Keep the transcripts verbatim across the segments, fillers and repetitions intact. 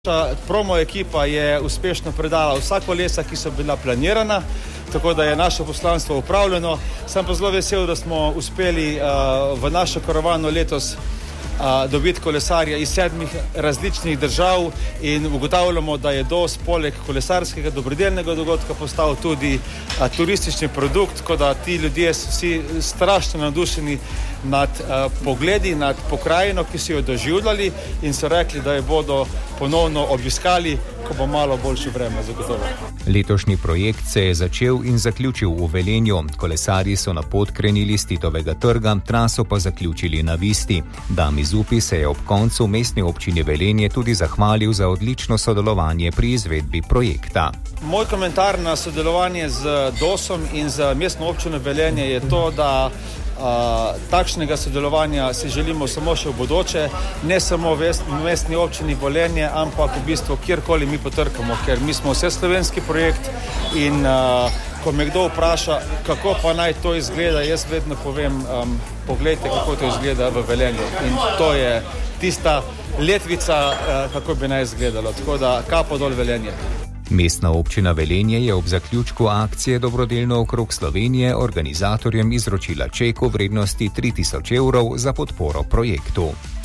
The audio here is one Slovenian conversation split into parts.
Naša promo ekipa je uspešno predala vsa kolesa, ki so bila planirana, tako da je naše poslanstvo upravljeno. Sem pa zelo vesel, da smo uspeli uh, v našo karavano letos uh, dobiti kolesarja iz sedmih različnih držav in ugotavljamo, da je DOS poleg kolesarskega dobrodelnega dogodka postal tudi uh, turistični produkt, tako da ti ljudje so vsi strašno navdušeni nad uh, pogledi, nad pokrajino, ki so jo doživljali in so rekli, da jo bodo ponovno obiskali, ko bo malo boljše vreme zagotovo. Letošnji projekt se je začel in zaključil v Velenju. Kolesarji so na pot krenili s Titovega trga, traso pa zaključili na Visti. Dami Zupi se je ob koncu mestne občine Velenje tudi zahvalil za odlično sodelovanje pri izvedbi projekta. Moj komentar na sodelovanje z DOS-om in z mestno občino Velenje je to, da Uh, takšnega sodelovanja si želimo samo še v bodoče, ne samo v mestni občini Velenje, ampak v bistvu kjerkoli mi potrkamo, ker mi smo vse slovenski projekt in uh, ko me kdo vpraša, kako pa naj to izgleda, jaz vedno povem, um, poglejte, kako to izgleda v Velenju. In to je tista letvica, uh, kako bi naj izgledalo. Tako da kapo dol Velenje. Mestna občina Velenje je ob zaključku akcije Dobrodelno okrog Slovenije organizatorjem izročila ček v vrednosti tri tisoč evrov za podporo projektu.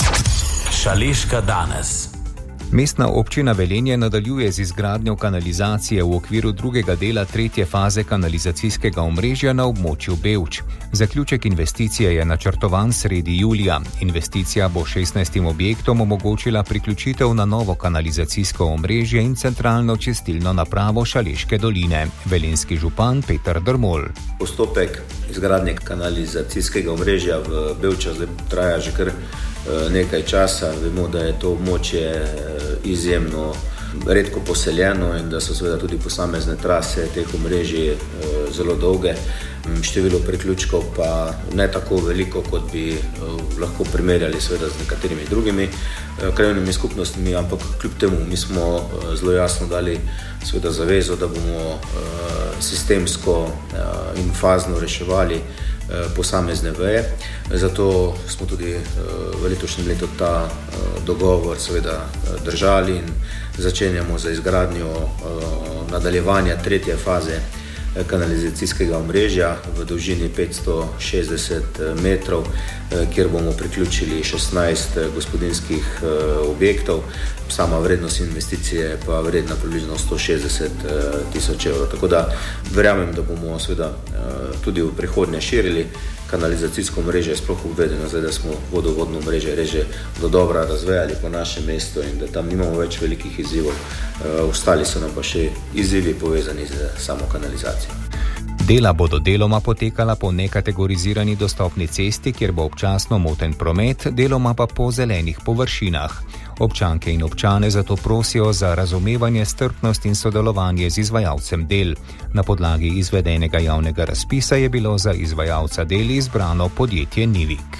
Šaleška danes. Mestna občina Velenje nadaljuje z izgradnjo kanalizacije v okviru drugega dela tretje faze kanalizacijskega omrežja na območju Bevč. Zaključek investicije je načrtovan sredi julija. Investicija bo šestnajstim objektom omogočila priključitev na novo kanalizacijsko omrežje in centralno čistilno napravo Šaleške doline. Velenjski župan Peter Drmol. Postopek izgradnje kanalizacijskega omrežja v Bevču traja že kar nekaj časa. Vemo, da je to območje izjemno redko poseljeno in da so seveda tudi posamezne trase teh omrežij zelo dolge. Število priključkov pa ne tako veliko, kot bi lahko primerjali seveda z nekaterimi drugimi krajevnimi skupnostmi, ampak kljub temu mi smo zelo jasno dali seveda zavezo, da bomo sistemsko in fazno reševali posamezne veje. Zato smo tudi v letošnjem letu ta dogovor seveda držali in začenjamo za izgradnjo nadaljevanja tretje faze kanalizacijskega omrežja v dolžini petsto šestdeset metrov, kjer bomo priključili šestnajst gospodinjskih objektov. Sama vrednost investicije pa vredna približno sto šestdeset tisoč evrov. Tako da verjamem, da bomo seveda tudi v prihodnje širili kanalizacijsko mreže, sploh uvedeno, zdaj, da smo vodovodno mreže reže do dobra razvejali po našem mestu in da tam nimamo več velikih izzivov. Ostali so nam pa še izzivi povezani z samo kanalizacijo. Dela bodo deloma potekala po nekategorizirani dostopni cesti, kjer bo občasno moten promet, deloma pa po zelenih površinah. Občanke in občane zato prosijo za razumevanje, strpnost in sodelovanje z izvajalcem del. Na podlagi izvedenega javnega razpisa je bilo za izvajalca del izbrano podjetje Nivik.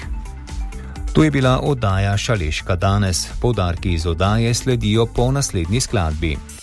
To je bila oddaja Šaleška danes. Poudarki iz oddaje sledijo po naslednji skladbi.